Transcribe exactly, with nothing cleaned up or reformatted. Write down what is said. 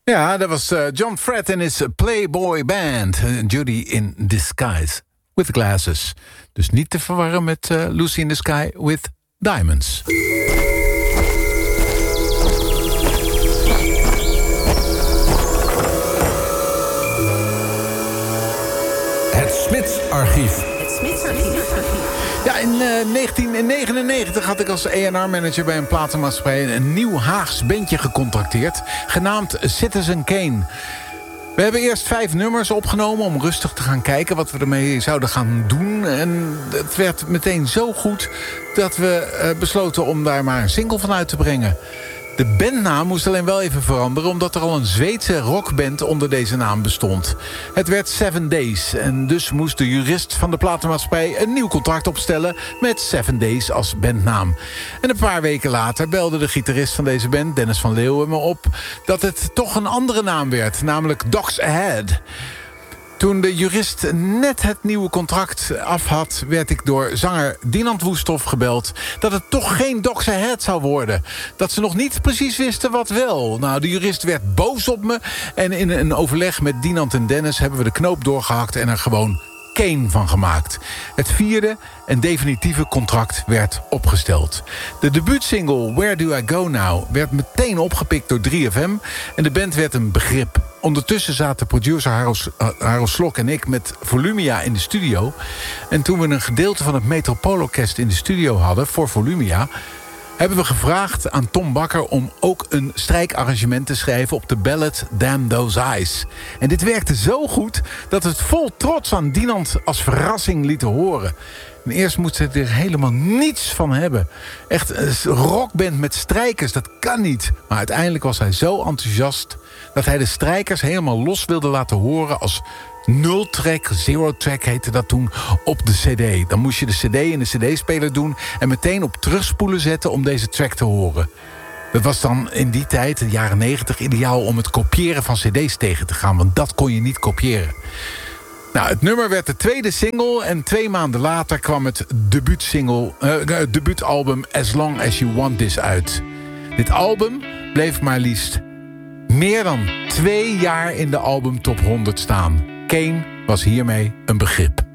Ja, dat was uh, John Fred en his Playboy Band. Uh, Judy in Disguise with Glasses. Dus niet te verwarren met uh, Lucy in the Sky with Diamonds. Het Smits-archief. Het Smits-archief. Ja, in uh, negentien negenennegentig had ik als E en R-manager bij een platenmaatschappij een nieuw Haags bandje gecontracteerd, genaamd Citizen Kane. We hebben eerst vijf nummers opgenomen om rustig te gaan kijken wat we ermee zouden gaan doen. En het werd meteen zo goed dat we uh, besloten om daar maar een single van uit te brengen. De bandnaam moest alleen wel even veranderen, omdat er al een Zweedse rockband onder deze naam bestond. Het werd Seven Days en dus moest de jurist van de platenmaatschappij een nieuw contract opstellen met Seven Days als bandnaam. En een paar weken later belde de gitarist van deze band, Dennis van Leeuwen, me op dat het toch een andere naam werd, namelijk Dogs Ahead. Toen de jurist net het nieuwe contract af had, werd ik door zanger Dinant Woesthoff gebeld dat het toch geen Dogs Ahead zou worden. Dat ze nog niet precies wisten wat wel. Nou, de jurist werd boos op me en in een overleg met Dinant en Dennis hebben we de knoop doorgehakt en er gewoon Kane van gemaakt. Het vierde en definitieve contract werd opgesteld. De debuutsingle Where Do I Go Now werd meteen opgepikt door drie F M en de band werd een begrip. Ondertussen zaten producer Harold, uh, Harold Slok en ik met Volumia in de studio. En toen we een gedeelte van het Metropoolorkest in de studio hadden voor Volumia, hebben we gevraagd aan Tom Bakker om ook een strijkarrangement te schrijven op de ballad Damn Those Eyes. En dit werkte zo goed dat we het vol trots aan Dinant als verrassing lieten horen. En eerst moest hij er helemaal niets van hebben. Echt een rockband met strijkers, dat kan niet. Maar uiteindelijk was hij zo enthousiast dat hij de strijkers helemaal los wilde laten horen als nul-track, zero-track heette dat toen, op de cd. Dan moest je de cd in de cd-speler doen en meteen op terugspoelen zetten om deze track te horen. Dat was dan in die tijd, de jaren negentig, ideaal om het kopiëren van cd's tegen te gaan, want dat kon je niet kopiëren. Nou, het nummer werd de tweede single en twee maanden later kwam het debuutsingle, uh, debuutalbum As Long As You Want This uit. Dit album bleef maar liefst meer dan twee jaar in de albumtop honderd staan. Kane was hiermee een begrip.